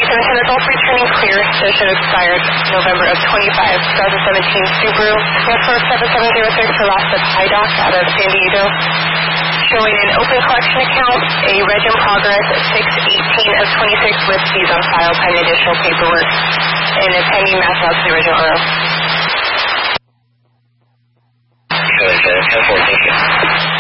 2010 results returning clear. This should expired November of 2017 Subaru. Network 7706 for lost of IDOC out of San Diego. Showing an open collection account, a reg in progress 6/18 of 26 with fees on file, pending additional paperwork, and a pending mass out to the original RO.